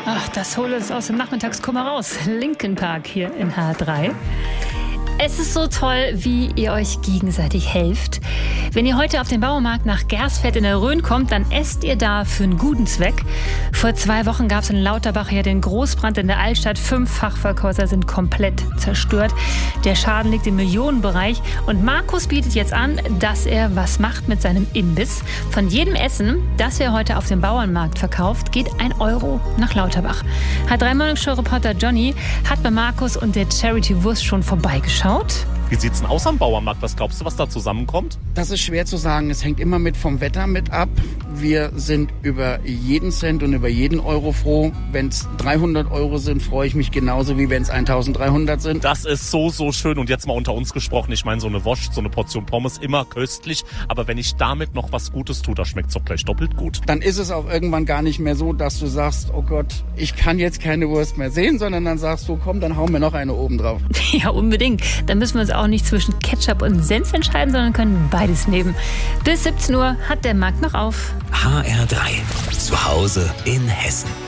Ach, das hole es aus dem Nachmittagskummer raus. Linkin Park hier in H3. Es ist so toll, wie ihr euch gegenseitig helft. Wenn ihr heute auf den Bauernmarkt nach Gersfeld in der Rhön kommt, dann esst ihr da für einen guten Zweck. Vor 2 Wochen gab es in Lauterbach ja den Großbrand in der Altstadt. 5 Fachverkäufer sind komplett zerstört. Der Schaden liegt im Millionenbereich. Und Markus bietet jetzt an, dass er was macht mit seinem Imbiss. Von jedem Essen, das er heute auf dem Bauernmarkt verkauft, geht 1 Euro nach Lauterbach. H3 Morningshow-Reporter Johnny hat bei Markus und der Charity Wurst schon vorbeigeschaut. Wie sieht's denn aus am Bauernmarkt? Was glaubst du, was da zusammenkommt? Das ist schwer zu sagen. Es hängt immer vom Wetter mit ab. Wir sind über jeden Cent und über jeden Euro froh. Wenn es 300 Euro sind, freue ich mich genauso, wie wenn es 1300 sind. Das ist so schön. Und jetzt mal unter uns gesprochen. Ich meine, so eine Wurst, so eine Portion Pommes, immer köstlich. Aber wenn ich damit noch was Gutes tue, das schmeckt's doch gleich doppelt gut. Dann ist es auch irgendwann gar nicht mehr so, dass du sagst, oh Gott, ich kann jetzt keine Wurst mehr sehen, sondern dann sagst du, komm, dann hauen wir noch eine oben drauf. Ja, unbedingt. Dann müssen wir uns auch nicht zwischen Ketchup und Senf entscheiden, sondern können beides nehmen. Bis 17 Uhr hat der Markt noch auf. HR3. Zu Hause in Hessen.